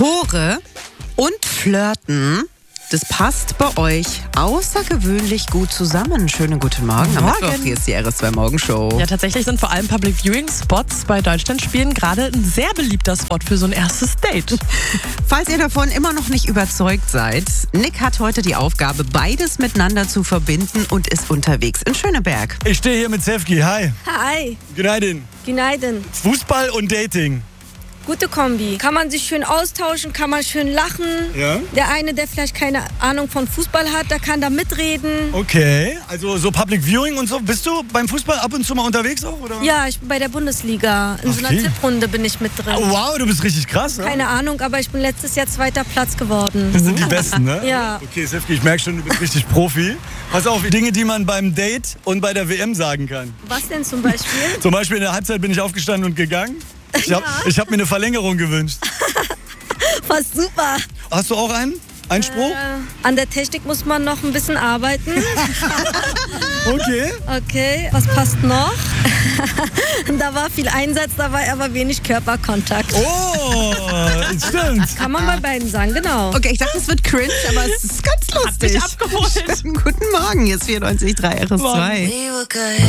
Tore und Flirten, das passt bei euch außergewöhnlich gut zusammen. Schönen guten Morgen. Am Mittwoch, hier ist die RS2 Morgenshow. Ja, tatsächlich sind vor allem Public Viewing Spots bei Deutschlandspielen gerade ein sehr beliebter Spot für so ein erstes Date. Falls ihr davon immer noch nicht überzeugt seid, Nick hat heute die Aufgabe, beides miteinander zu verbinden und ist unterwegs in Schöneberg. Ich stehe hier mit Sefki. Hi. Hi, Gneidin. Gneiden. Fußball und Dating. Gute Kombi. Kann man sich schön austauschen, kann man schön lachen. Ja. Der eine, der vielleicht keine Ahnung von Fußball hat, der kann da mitreden. Okay, also so Public Viewing und so. Bist du beim Fußball ab und zu mal unterwegs auch, oder? Ja, ich bin bei der Bundesliga. In so einer Okay. Tipprunde bin ich mit drin. Oh, wow, du bist richtig krass, ne? Keine Ahnung, aber ich bin letztes Jahr 2. Platz geworden. Das sind die Besten, ne? Ja. Okay, Sefki, ich merke schon, du bist richtig Profi. Pass auf, Dinge, die man beim Date und bei der WM sagen kann. Was denn zum Beispiel? Zum Beispiel in der Halbzeit bin ich aufgestanden und gegangen. Ich hab mir eine Verlängerung gewünscht. Was super. Hast du auch einen? Einen Spruch? An der Technik muss man noch ein bisschen arbeiten. Okay. Okay, was passt noch? Da war viel Einsatz dabei, aber wenig Körperkontakt. Oh, stimmt. Kann man bei beiden sagen, genau. Okay, ich dachte, es wird cringe, aber es ist ganz lustig. Hat mich abgeholt. Guten Morgen, hier ist 94.3 RS2.